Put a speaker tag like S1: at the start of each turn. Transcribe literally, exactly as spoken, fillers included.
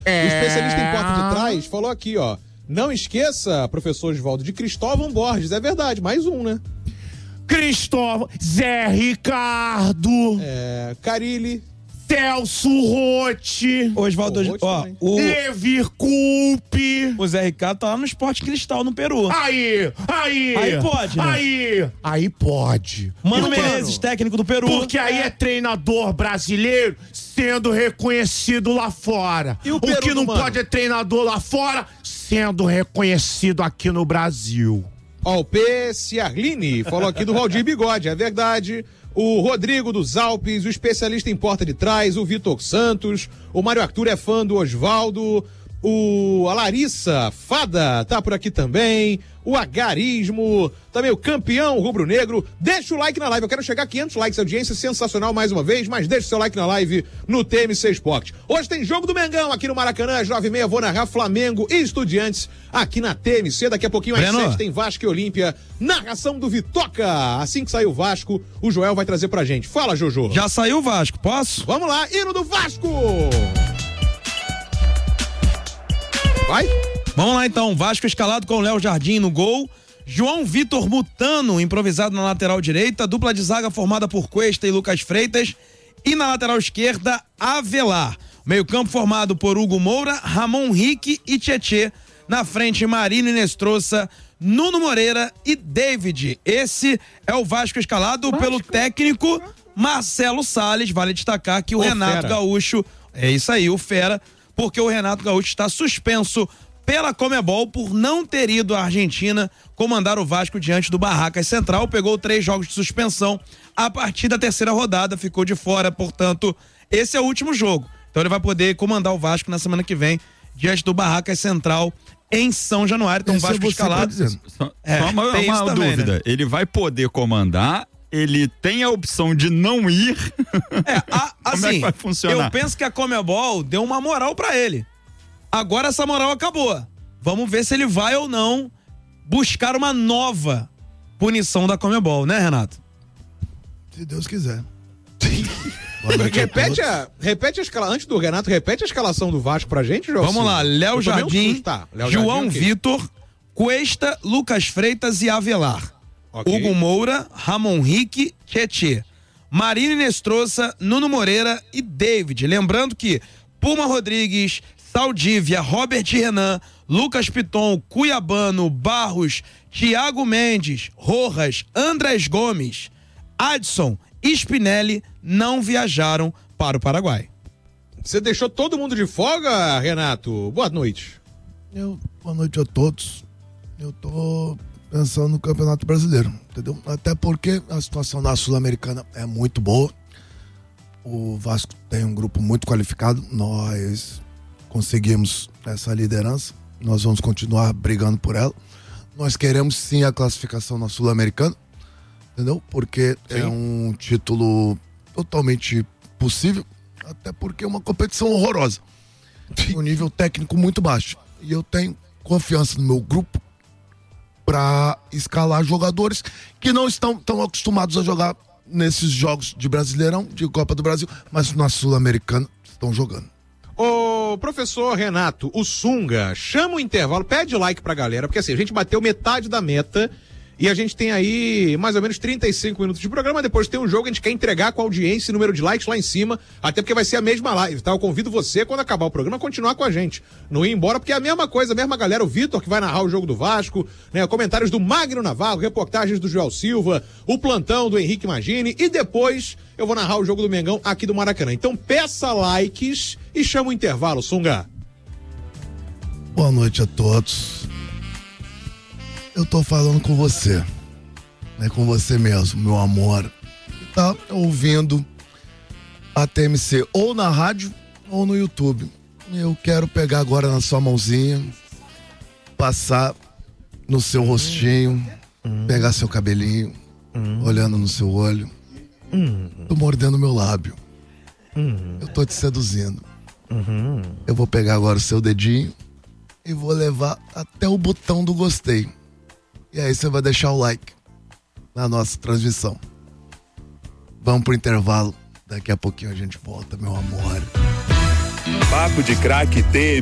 S1: É...
S2: O especialista em porta de trás falou aqui, ó. Não esqueça, professor Osvaldo, de Cristóvão Borges. É verdade, mais um, né?
S1: Cristóvão, Zé Ricardo.
S2: É, Carilli.
S1: Celso Rotti.
S3: Osvaldo, ó, o
S1: Levir Coupe.
S3: O Zé Ricardo tá lá no Esporte Cristal, no Peru.
S1: Aí, aí.
S3: Aí pode, né?
S1: Aí, aí pode.
S3: Mano Menezes, técnico do Peru.
S1: Porque aí é treinador brasileiro sendo reconhecido lá fora.
S2: E o,
S1: o
S2: Peru
S1: que não
S2: mano?
S1: pode é treinador lá fora sendo reconhecido aqui no Brasil.
S2: Ó, o P. Ciarlini falou aqui do Valdir Bigode, é verdade. O Rodrigo dos Alpes, o especialista em porta de trás, o Vitor Santos, o Mário Arthur é fã do Osvaldo, o a Larissa Fada tá por aqui também, o Agarismo, também o campeão rubro-negro. Deixa o like na live, eu quero chegar a quinhentos likes, audiência sensacional mais uma vez, mas deixa o seu like na live no T M C Esporte. Hoje tem jogo do Mengão aqui no Maracanã, às nove e meia, vou narrar Flamengo e Estudiantes aqui na T M C. Daqui a pouquinho às sete tem Vasco e Olímpia, narração do Vitoca. Assim que sair o Vasco, o Joel vai trazer pra gente. Fala, Jojo.
S3: Já saiu o Vasco, posso?
S2: Vamos lá, hino do Vasco! Vai?
S3: Vamos lá então, Vasco escalado com o Léo Jardim no gol, João Vitor Mutano improvisado na lateral direita, dupla de zaga formada por Cuesta e Lucas Freitas, e na lateral esquerda, Avelar. Meio campo formado por Hugo Moura, Ramon Rique e Tietê. Na frente, Marino Inestrosa, Nuno Moreira e David. Esse é o Vasco escalado Vasco. pelo técnico Marcelo Salles. Vale destacar que o, o Renato Fera. Gaúcho, é isso aí, o Fera, porque o Renato Gaúcho está suspenso pela Conmebol por não ter ido à Argentina comandar o Vasco diante do Barracas Central. Pegou três jogos de suspensão a partir da terceira rodada, ficou de fora, portanto, esse é o último jogo. Então ele vai poder comandar o Vasco na semana que vem diante do Barracas Central em São Januário. Então o Vasco escalado.
S4: Só, é, só uma, uma também, dúvida, né? Ele vai poder comandar, ele tem a opção de não ir.
S3: É, a, assim,
S4: como é que vai funcionar?
S3: Eu penso que a Conmebol deu uma moral pra ele. Agora essa moral acabou. Vamos ver se ele vai ou não buscar uma nova punição da Conmebol, né, Renato?
S5: Se Deus quiser.
S2: repete, a, repete a escalação, antes do Renato, repete a escalação do Vasco pra gente, João.
S3: Vamos lá, Léo Jardim,
S2: um tá. Léo
S3: João
S2: Jardim,
S3: Vitor, Cuesta, Lucas Freitas e Avelar. Okay. Hugo Moura, Ramon Rique, Tietê. Marino Inestrosa, Nuno Moreira e David. Lembrando que Puma Rodrigues, Saldívia, Robert Renan, Lucas Piton, Cuiabano, Barros, Thiago Mendes, Rojas, Andrés Gomes, Adson e Spinelli não viajaram para o Paraguai.
S2: Você deixou todo mundo de folga, Renato? Boa noite.
S5: Eu, boa noite a todos. Eu tô pensando no Campeonato Brasileiro, entendeu? Até porque a situação da Sul-Americana é muito boa. O Vasco tem um grupo muito qualificado. Nós conseguimos essa liderança. Nós vamos continuar brigando por ela. Nós queremos sim a classificação na Sul-Americana, entendeu? Porque sim. É um título totalmente possível, até porque é uma competição horrorosa. Tem um nível técnico muito baixo. E eu tenho confiança no meu grupo para escalar jogadores que não estão tão acostumados a jogar nesses jogos de Brasileirão, de Copa do Brasil, mas na Sul-Americana estão jogando.
S2: Ô, professor Renato, o Sunga, chama o intervalo, pede like pra galera, porque assim, a gente bateu metade da meta e a gente tem aí mais ou menos trinta e cinco minutos de programa, depois tem um jogo, a gente quer entregar com a audiência e número de likes lá em cima, até porque vai ser a mesma live, tá? Eu convido você, quando acabar o programa, a continuar com a gente, não ir embora, porque é a mesma coisa, a mesma galera, o Vitor que vai narrar o jogo do Vasco, né? Comentários do Magno Navarro, reportagens do Joel Silva, o plantão do Henrique Magini e depois eu vou narrar o jogo do Mengão aqui do Maracanã. Então peça likes e chama o intervalo, Sunga.
S5: Boa noite a todos. Eu tô falando com você, né? Com você mesmo, meu amor. Que tá ouvindo a T M C ou na rádio ou no YouTube. Eu quero pegar agora na sua mãozinha, passar no seu rostinho, hum. pegar seu cabelinho, hum. olhando no seu olho. Hum. Tô mordendo meu lábio. Hum. Eu tô te seduzindo. Uhum. Eu vou pegar agora o seu dedinho e vou levar até o botão do gostei. E aí você vai deixar o like na nossa transmissão. Vamos pro intervalo. Daqui a pouquinho a gente volta, meu amor.
S6: Papo de Craque T